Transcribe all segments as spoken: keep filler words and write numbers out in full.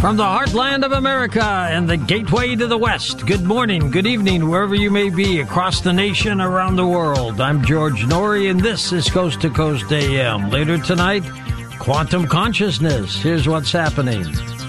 From the heartland of America and the gateway to the West, good morning, good evening, wherever you may be across the nation, around the world. I'm George Noory, and this is Coast to Coast A M. Later tonight, quantum consciousness. Here's what's happening.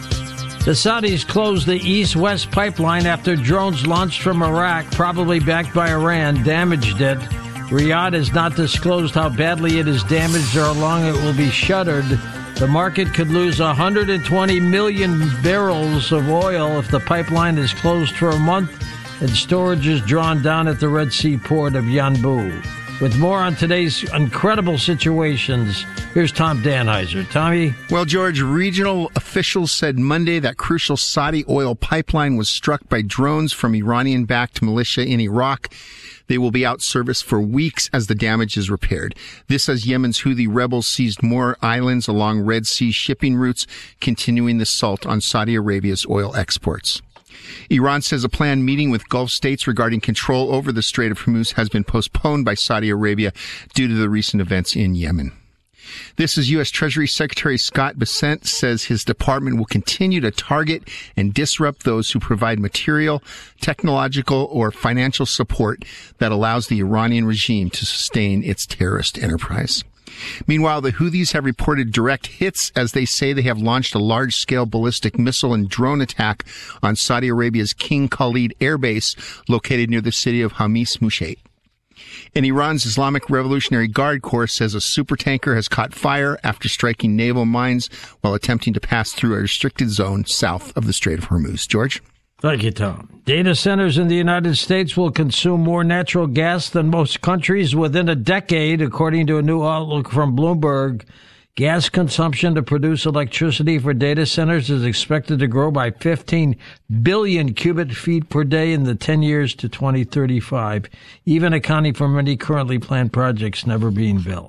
The Saudis closed the East-West pipeline after drones launched from Iraq, probably backed by Iran, damaged it. Riyadh has not disclosed how badly it is damaged or how long it will be shuttered. The market could lose one hundred twenty million barrels of oil if the pipeline is closed for a month and storage is drawn down at the Red Sea port of Yanbu. With more on today's incredible situations, here's Tom Danheiser. Tommy? Well, George, regional officials said Monday that crucial Saudi oil pipeline was struck by drones from Iranian-backed militia in Iraq. They will be out service for weeks as the damage is repaired. This as Yemen's Houthi rebels seized more islands along Red Sea shipping routes, continuing the assault on Saudi Arabia's oil exports. Iran says a planned meeting with Gulf states regarding control over the Strait of Hormuz has been postponed by Saudi Arabia due to the recent events in Yemen. This is U S. Treasury Secretary Scott Bessent says his department will continue to target and disrupt those who provide material, technological, or financial support that allows the Iranian regime to sustain its terrorist enterprise. Meanwhile, the Houthis have reported direct hits as they say they have launched a large-scale ballistic missile and drone attack on Saudi Arabia's King Khalid Air Base located near the city of Hamis Musheit. And Iran's Islamic Revolutionary Guard Corps says a supertanker has caught fire after striking naval mines while attempting to pass through a restricted zone south of the Strait of Hormuz. George? Thank you, Tom. Data centers in the United States will consume more natural gas than most countries within a decade, according to a new outlook from Bloomberg. Gas consumption to produce electricity for data centers is expected to grow by fifteen billion cubic feet per day in the ten years to twenty thirty-five, even accounting for many currently planned projects never being built.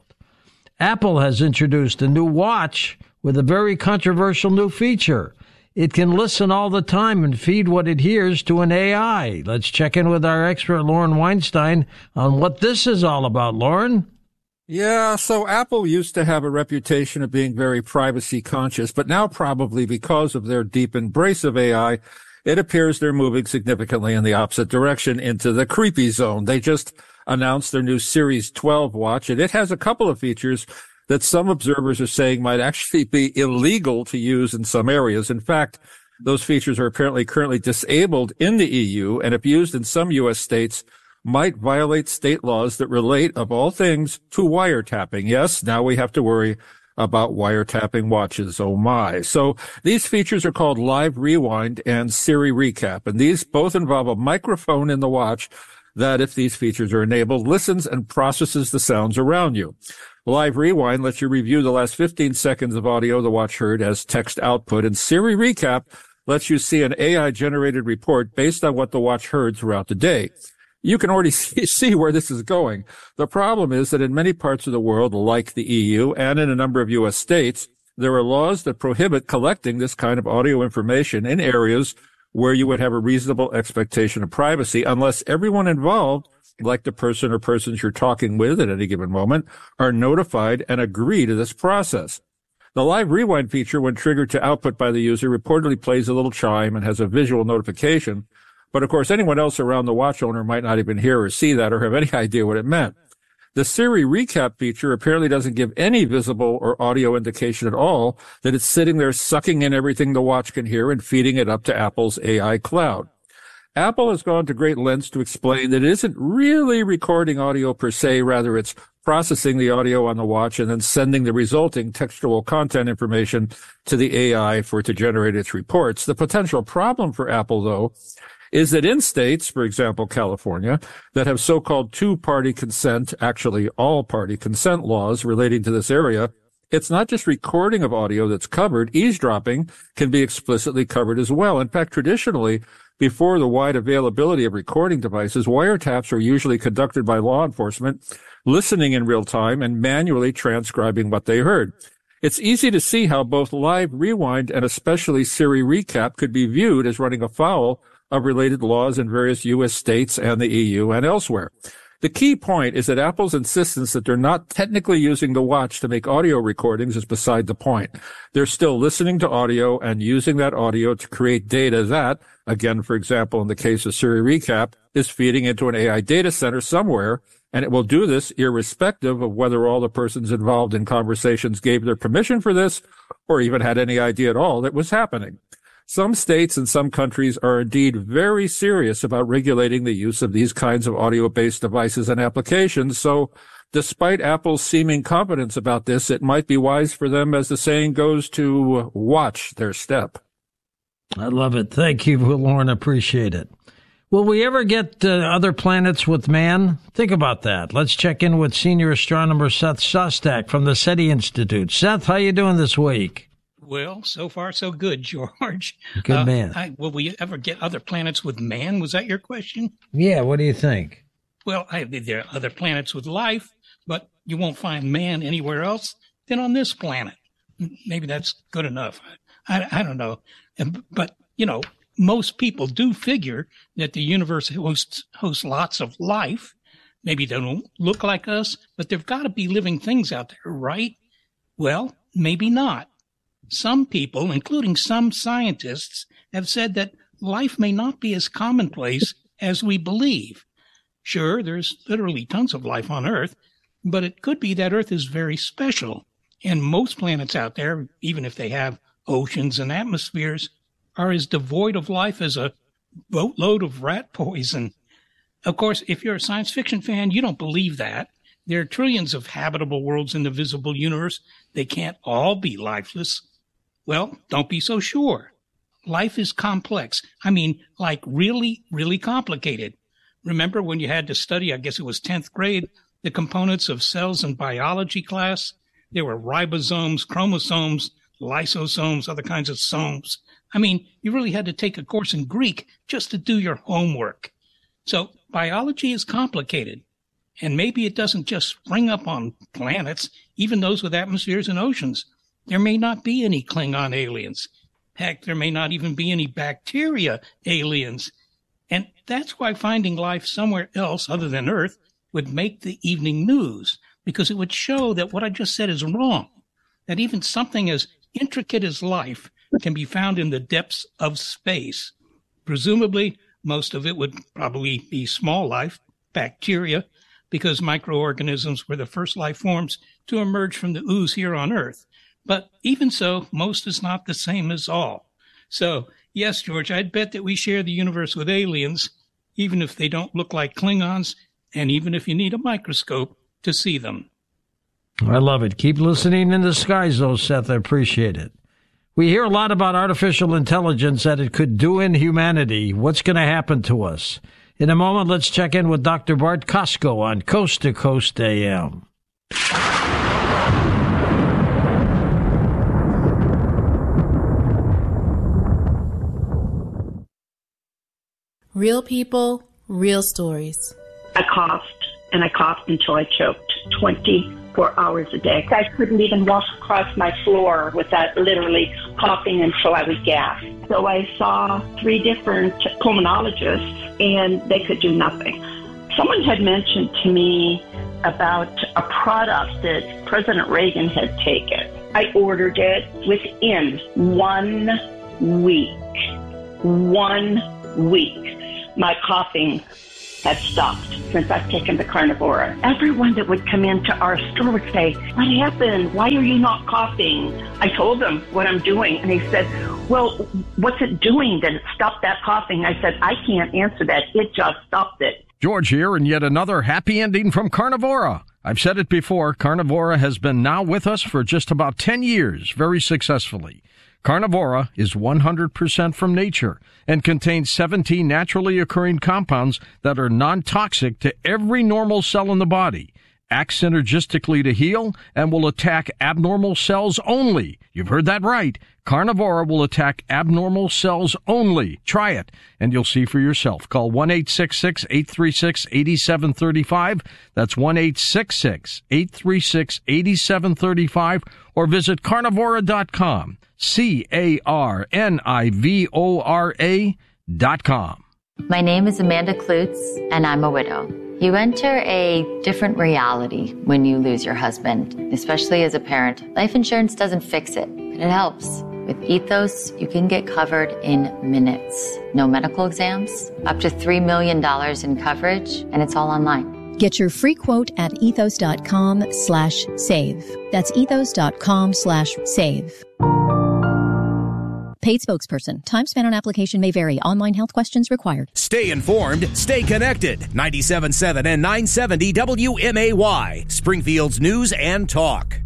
Apple has introduced a new watch with a very controversial new feature. It can listen all the time and feed what it hears to an A I. Let's check in with our expert, Lauren Weinstein, on what this is all about. Lauren? Yeah, so Apple used to have a reputation of being very privacy conscious, but now probably because of their deep embrace of A I, it appears they're moving significantly in the opposite direction into the creepy zone. They just announced their new Series twelve watch, and it has a couple of features that some observers are saying might actually be illegal to use in some areas. In fact, those features are apparently currently disabled in the E U, and if used in some U S states, might violate state laws that relate, of all things, to wiretapping. Yes, now we have to worry about wiretapping watches. Oh my. So these features are called Live Rewind and Siri Recap, and these both involve a microphone in the watch that, if these features are enabled, listens and processes the sounds around you. Live Rewind lets you review the last fifteen seconds of audio the watch heard as text output, and Siri Recap lets you see an A I-generated report based on what the watch heard throughout the day. You can already see, see where this is going. The problem is that in many parts of the world, like the E U and in a number of U S states, there are laws that prohibit collecting this kind of audio information in areas where you would have a reasonable expectation of privacy unless everyone involved, like the person or persons you're talking with at any given moment, are notified and agree to this process. The Live Rewind feature, when triggered to output by the user, reportedly plays a little chime and has a visual notification. But of course, anyone else around the watch owner might not even hear or see that or have any idea what it meant. The Siri Recap feature apparently doesn't give any visible or audio indication at all that it's sitting there sucking in everything the watch can hear and feeding it up to Apple's A I cloud. Apple has gone to great lengths to explain that it isn't really recording audio per se, rather it's processing the audio on the watch and then sending the resulting textual content information to the A I for it to generate its reports. The potential problem for Apple, though, is that in states, for example, California, that have so-called two-party consent, actually all-party consent laws relating to this area, it's not just recording of audio that's covered. Eavesdropping can be explicitly covered as well. In fact, traditionally, before the wide availability of recording devices, wiretaps are usually conducted by law enforcement, listening in real time and manually transcribing what they heard. It's easy to see how both Live Rewind and especially Siri Recap could be viewed as running afoul of related laws in various U S states and the E U and elsewhere. The key point is that Apple's insistence that they're not technically using the watch to make audio recordings is beside the point. They're still listening to audio and using that audio to create data that, again, for example, in the case of Siri Recap, is feeding into an A I data center somewhere, and it will do this irrespective of whether all the persons involved in conversations gave their permission for this or even had any idea at all that was happening. Some states and some countries are indeed very serious about regulating the use of these kinds of audio-based devices and applications, so despite Apple's seeming confidence about this, it might be wise for them, as the saying goes, to watch their step. I love it. Thank you, Lauren. Appreciate it. Will we ever get uh, other planets with man? Think about that. Let's check in with senior astronomer Seth Shostak from the SETI Institute. Seth, how you doing this week? Well, so far so good, George. Good uh, man. I, will we ever get other planets with man? Was that your question? Yeah, what do you think? Well, I, there are other planets with life, but you won't find man anywhere else than on this planet. Maybe that's good enough. I, I don't know. But, you know, most people do figure that the universe hosts, hosts lots of life. Maybe they don't look like us, but there've got to be living things out there, right? Well, maybe not. Some people, including some scientists, have said that life may not be as commonplace as we believe. Sure, there's literally tons of life on Earth, but it could be that Earth is very special, and most planets out there, even if they have oceans and atmospheres, are as devoid of life as a boatload of rat poison. Of course, if you're a science fiction fan, you don't believe that. There are trillions of habitable worlds in the visible universe. They can't all be lifeless. Well, don't be so sure. Life is complex. I mean, like really, really complicated. Remember when you had to study, I guess it was tenth grade, the components of cells in biology class? There were ribosomes, chromosomes, lysosomes, other kinds of somes. I mean, you really had to take a course in Greek just to do your homework. So biology is complicated. And maybe it doesn't just spring up on planets, even those with atmospheres and oceans. There may not be any Klingon aliens. Heck, there may not even be any bacteria aliens. And that's why finding life somewhere else other than Earth would make the evening news, because it would show that what I just said is wrong, that even something as intricate as life can be found in the depths of space. Presumably, most of it would probably be small life, bacteria, because microorganisms were the first life forms to emerge from the ooze here on Earth. But even so, most is not the same as all. So, yes, George, I'd bet that we share the universe with aliens, even if they don't look like Klingons, and even if you need a microscope to see them. I love it. Keep listening in the skies, though, Seth. I appreciate it. We hear a lot about artificial intelligence that it could do in humanity. What's going to happen to us? In a moment, let's check in with Doctor Bart Costco on Coast to Coast A M. Real people, real stories. I coughed, and I coughed until I choked twenty-four hours a day. I couldn't even walk across my floor without literally coughing until I would gasp. So I saw three different pulmonologists, and they could do nothing. Someone had mentioned to me about a product that President Reagan had taken. I ordered it within one week. One week. My coughing had stopped since I've taken the Carnivora. Everyone that would come into our store would say, "What happened? Why are you not coughing?" I told them what I'm doing, and they said, "Well, what's it doing that it stopped that coughing?" I said, "I can't answer that. It just stopped it." George here, and yet another happy ending from Carnivora. I've said it before, Carnivora has been now with us for just about ten years, very successfully. Carnivora is one hundred percent from nature and contains seventeen naturally occurring compounds that are non-toxic to every normal cell in the body, act synergistically to heal, and will attack abnormal cells only. You've heard that right. Carnivora will attack abnormal cells only. Try it, and you'll see for yourself. Call one eight six six, eight three six, eight seven three five. That's one eight six six, eight three six, eight seven three five, or visit carnivora dot com. C A R N I V O R A dot com. My name is Amanda Klutz, and I'm a widow. You enter a different reality when you lose your husband, especially as a parent. Life insurance doesn't fix it, but it helps. With Ethos, you can get covered in minutes. No medical exams, up to three million dollars in coverage, and it's all online. Get your free quote at ethos.com slash save. That's ethos.com slash save. Paid spokesperson. Time spent on application may vary. Online health questions required. Stay informed. Stay connected. ninety-seven point seven and nine seventy W M A Y. Springfield's News and Talk.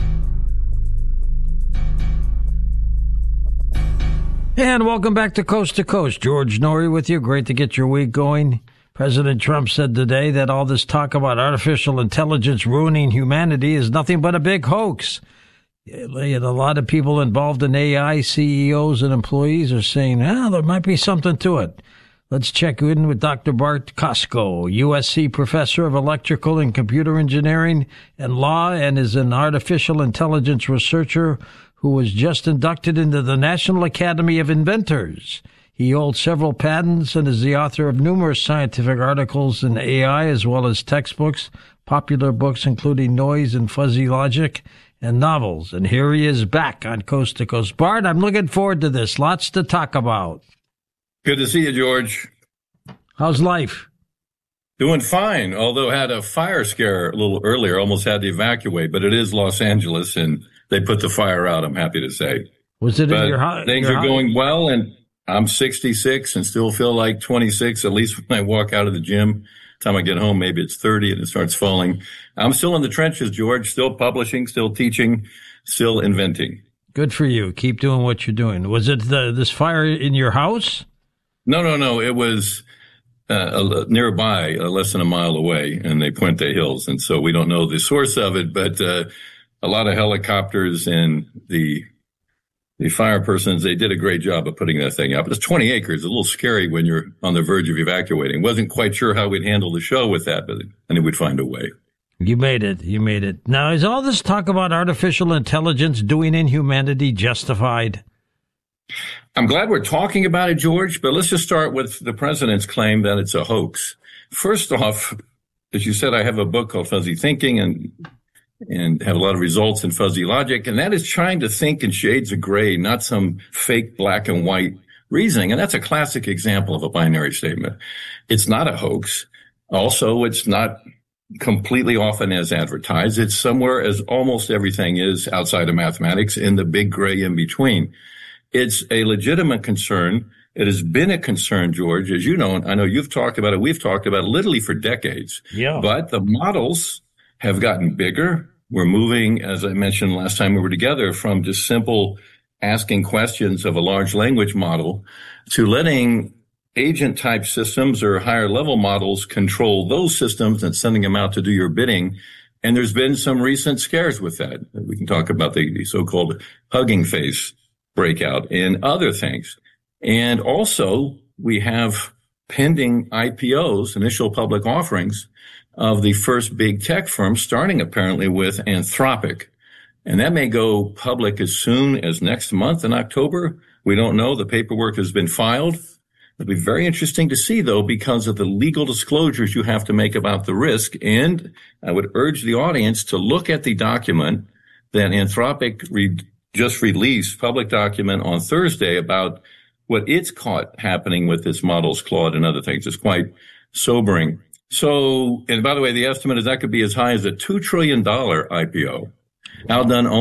And welcome back to Coast to Coast. George Noory with you. Great to get your week going. President Trump said today that all this talk about artificial intelligence ruining humanity is nothing but a big hoax. And a lot of people involved in A I, C E Os and employees are saying, ah, there might be something to it. Let's check in with Doctor Bart Costco, U S C professor of electrical and computer engineering and law, and is an artificial intelligence researcher who was just inducted into the National Academy of Inventors. He holds several patents and is the author of numerous scientific articles in A I, as well as textbooks, popular books including Noise and Fuzzy Logic, and novels. And here he is back on Coast to Coast. Bart, I'm looking forward to this. Lots to talk about. Good to see you, George. How's life? Doing fine, although had a fire scare a little earlier, almost had to evacuate, but it is Los Angeles, and they put the fire out, I'm happy to say. Was it but in your house? Things your are house? going well, and I'm sixty-six and still feel like twenty-six, at least when I walk out of the gym. Time I get home, maybe it's thirty and it starts falling. I'm still in the trenches, George, still publishing, still teaching, still inventing. Good for you. Keep doing what you're doing. Was it the, this fire in your house? No, no, no. It was uh, nearby, uh, less than a mile away in the Puente Hills. And so we don't know the source of it, but uh, a lot of helicopters and the The fire persons, they did a great job of putting that thing out. But it's twenty acres, a little scary when you're on the verge of evacuating. Wasn't quite sure how we'd handle the show with that, but I knew we'd find a way. You made it. You made it. Now, is all this talk about artificial intelligence doing in humanity justified? I'm glad we're talking about it, George, but let's just start with the president's claim that it's a hoax. First off, as you said, I have a book called Fuzzy Thinking, and and have a lot of results in fuzzy logic. And that is trying to think in shades of gray, not some fake black and white reasoning. And that's a classic example of a binary statement. It's not a hoax. Also, it's not completely often as advertised. It's somewhere, as almost everything is outside of mathematics, in the big gray in between. It's a legitimate concern. It has been a concern, George, as you know, and I know you've talked about it. We've talked about it literally for decades. Yeah. But the models have gotten bigger. We're moving, as I mentioned last time we were together, from just simple asking questions of a large language model to letting agent-type systems or higher-level models control those systems and sending them out to do your bidding. And there's been some recent scares with that. We can talk about the, the so-called Hugging Face breakout and other things. And also, we have pending I P Os, initial public offerings, of the first big tech firms, starting apparently with Anthropic. And that may go public as soon as next month in October. We don't know. The paperwork has been filed. It'll be very interesting to see, though, because of the legal disclosures you have to make about the risk. And I would urge the audience to look at the document that Anthropic re- just released, public document on Thursday, about what it's caught happening with its models, Claude and other things. It's quite sobering. So, and by the way, the estimate is that could be as high as a two trillion dollars I P O, outdone